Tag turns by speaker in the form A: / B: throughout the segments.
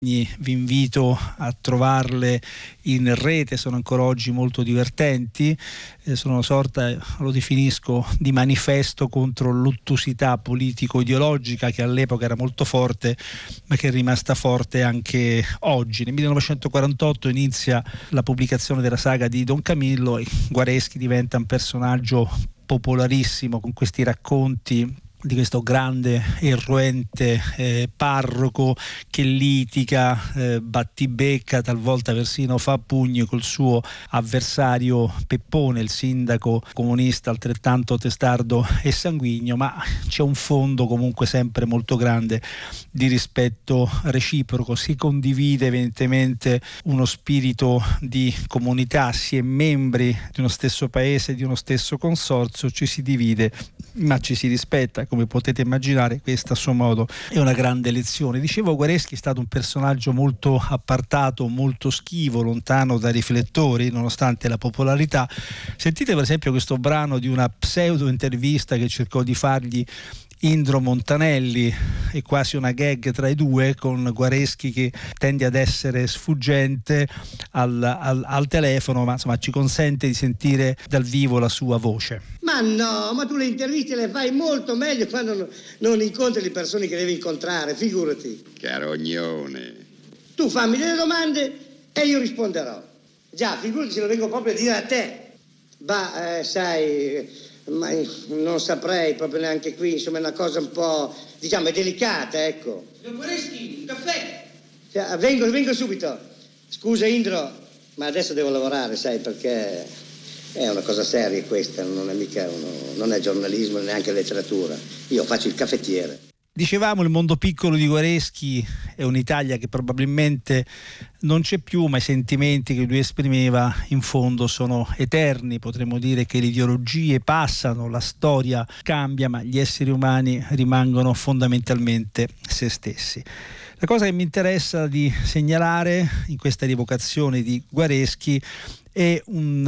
A: Vi invito a trovarle in rete, sono ancora oggi molto divertenti, sono una sorta, lo definisco, di manifesto contro l'ottusità politico-ideologica che all'epoca era molto forte, ma che è rimasta forte anche oggi. Nel 1948 inizia la pubblicazione della saga di Don Camillo e Guareschi diventa un personaggio popolarissimo con questi racconti di questo grande irruente parroco che litiga, battibecca, talvolta persino fa pugni col suo avversario Peppone, il sindaco comunista altrettanto testardo e sanguigno, ma c'è un fondo comunque sempre molto grande di rispetto reciproco. Si condivide evidentemente uno spirito di comunità, si è membri di uno stesso paese, di uno stesso consorzio, ci si divide ma ci si rispetta, come potete immaginare. Questa a suo modo è una grande lezione. Dicevo, Guareschi è stato un personaggio molto appartato, molto schivo, lontano dai riflettori nonostante la popolarità. Sentite per esempio questo brano di una pseudo intervista che cercò di fargli Indro Montanelli, è quasi una gag tra i due, con Guareschi che tende ad essere sfuggente al telefono, ma insomma ci consente di sentire dal vivo la sua voce.
B: Ma no, ma tu le interviste le fai molto meglio quando non incontri le persone che devi incontrare, figurati.
C: Carognone.
B: Tu fammi delle domande e io risponderò. Già, figurati se lo vengo proprio a dire a te. Ma sai, ma non saprei proprio neanche qui, insomma è una cosa un po', diciamo, è delicata, ecco.
D: Signor Guareschi, un caffè!
B: Cioè, vengo subito. Scusa Indro, ma adesso devo lavorare, sai, perché è una cosa seria questa, non è mica non è giornalismo, neanche letteratura. Io faccio il caffettiere.
A: Dicevamo, il mondo piccolo di Guareschi è un'Italia che probabilmente non c'è più, ma i sentimenti che lui esprimeva in fondo sono eterni. Potremmo dire che le ideologie passano, la storia cambia, ma gli esseri umani rimangono fondamentalmente se stessi. La cosa che mi interessa di segnalare in questa rievocazione di Guareschi è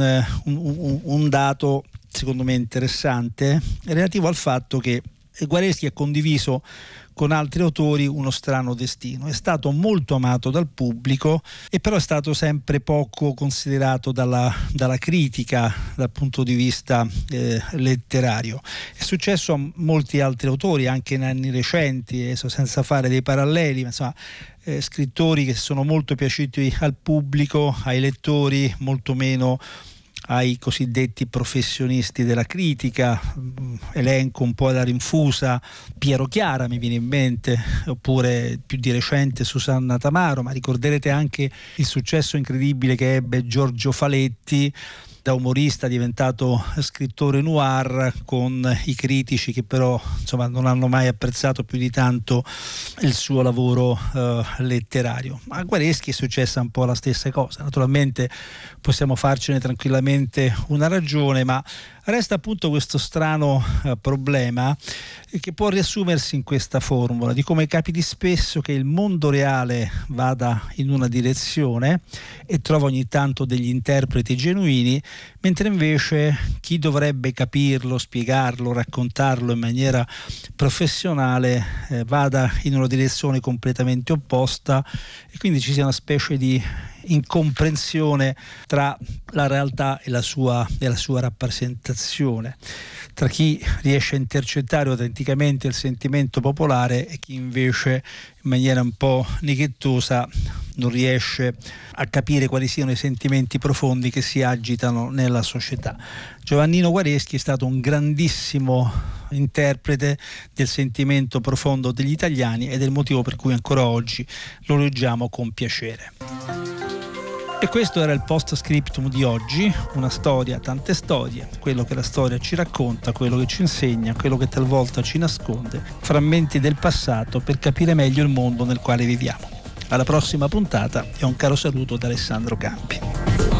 A: un dato secondo me interessante relativo al fatto che Guareschi ha condiviso con altri autori uno strano destino. È stato molto amato dal pubblico e però è stato sempre poco considerato dalla critica dal punto di vista letterario. È successo a molti altri autori anche in anni recenti, senza fare dei paralleli, ma insomma scrittori che sono molto piaciuti al pubblico, ai lettori, molto meno ai cosiddetti professionisti della critica. Elenco un po' alla rinfusa Piero Chiara, mi viene in mente, oppure più di recente Susanna Tamaro, ma ricorderete anche il successo incredibile che ebbe Giorgio Faletti, da umorista diventato scrittore noir, con i critici che però insomma non hanno mai apprezzato più di tanto il suo lavoro letterario. Ma a Guareschi è successa un po' la stessa cosa. Naturalmente possiamo farcene tranquillamente una ragione, ma resta appunto questo strano problema che può riassumersi in questa formula di come capiti spesso che il mondo reale vada in una direzione e trova ogni tanto degli interpreti genuini, mentre invece chi dovrebbe capirlo, spiegarlo, raccontarlo in maniera professionale vada in una direzione completamente opposta, e quindi ci sia una specie di incomprensione tra la realtà e la sua rappresentazione, tra chi riesce a intercettare autenticamente il sentimento popolare e chi invece in maniera un po' neghettosa non riesce a capire quali siano i sentimenti profondi che si agitano nella società. Giovannino Guareschi è stato un grandissimo interprete del sentimento profondo degli italiani ed è il motivo per cui ancora oggi lo leggiamo con piacere. E questo era il post scriptum di oggi, una storia, tante storie, quello che la storia ci racconta, quello che ci insegna, quello che talvolta ci nasconde, frammenti del passato per capire meglio il mondo nel quale viviamo. Alla prossima puntata e un caro saluto da Alessandro Campi.